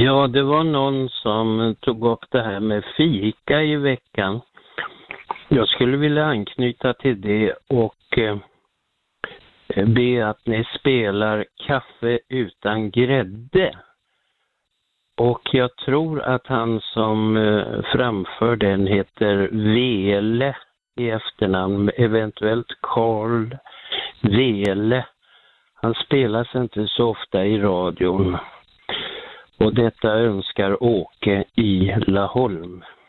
Ja, det var någon som tog upp det här med fika i veckan. Jag skulle vilja anknyta till det och be att ni spelar Kaffe utan grädde. Och jag tror att han som framför den heter Vele i efternamn, eventuellt Carl Vele. Han spelas inte så ofta i radion. Och detta önskar Åke i Laholm.